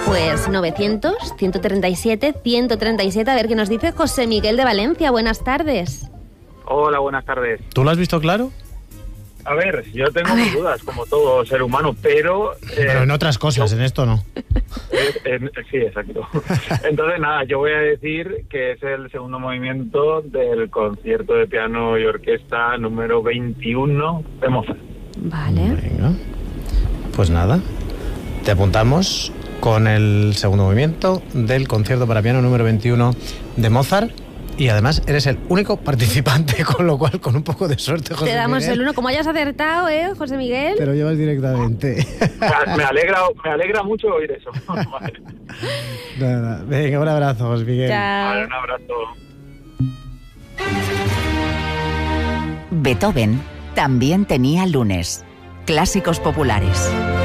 Pues 900-137-137, a ver qué nos dice José Miguel de Valencia. Buenas tardes. Hola, buenas tardes. ¿Tú lo has visto claro? A ver, yo tengo mis dudas, como todo ser humano, pero... Pero en otras cosas, en esto no. Sí, exacto. Entonces, nada, yo voy a decir que es el segundo movimiento del concierto de piano y orquesta número 21 de Mozart. Vale. Venga. Pues nada, te apuntamos con el segundo movimiento del concierto para piano número 21 de Mozart. Y además eres el único participante, con lo cual, con un poco de suerte, José Te damos Miguel, el 1. Como hayas acertado, José Miguel. te lo llevas directamente. Me alegra mucho oír eso. Vale. Nada, venga, un abrazo, José Miguel. Chao. Vale, un abrazo. Beethoven también tenía lunes. Clásicos populares.